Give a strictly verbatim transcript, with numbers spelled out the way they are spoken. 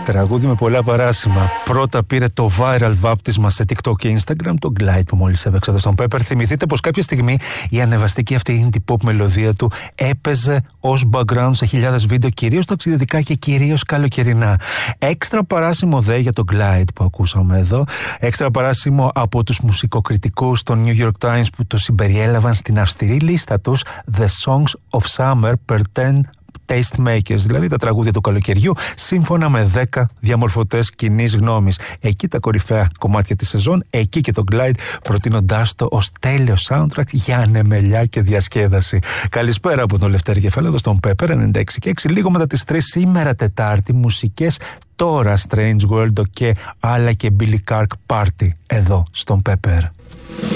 Τραγούδι με πολλά παράσημα. Πρώτα πήρε το viral βάπτισμα σε TikTok και Instagram, το Glide που μόλις έβεξε εδώ στον Pepper. Θυμηθείτε πως κάποια στιγμή η ανεβαστική αυτή indie pop μελωδία του έπαιζε ως background σε χιλιάδες βίντεο, κυρίως ταξιδιωτικά και κυρίως καλοκαιρινά. Έξτρα παράσημο δε για το Glide που ακούσαμε εδώ. Έξτρα παράσημο από τους μουσικοκριτικούς των New York Times που το συμπεριέλαβαν στην αυστηρή λίστα τους The Songs of Summer per ten Tastemakers, δηλαδή τα τραγούδια του καλοκαιριού, σύμφωνα με δέκα διαμορφωτές κοινής γνώμης. Εκεί τα κορυφαία κομμάτια της σεζόν, εκεί και το Glide, προτείνοντάς το ως τέλειο soundtrack για ανεμελιά και διασκέδαση. Καλησπέρα από τον Λευτέρη Κεφάλα, εδώ στον Pepper ενενήντα έξι και έξι, λίγο μετά τις τρεις σήμερα Τετάρτη, μουσικές τώρα Strange World και άλλα και Billy Clark Party εδώ στον Pepper.